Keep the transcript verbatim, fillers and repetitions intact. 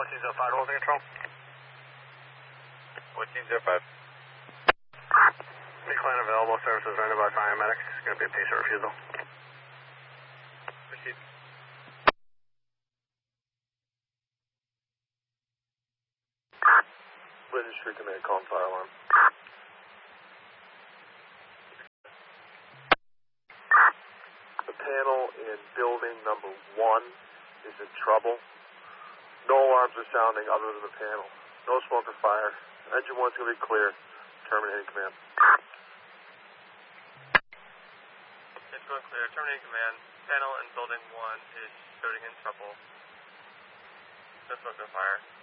fourteen oh five, holding control. fourteen oh five. Decline available, services rendered by paramedics. It's going to be a patient refusal. Proceed. Registry command, calling fire alarm. The panel in building number one is in trouble. No alarms are sounding other than the panel. No smoke or fire. Engine one's going to be clear. Terminating command. It's going clear. Terminating command. Panel in building one is shooting in trouble. No smoke or fire.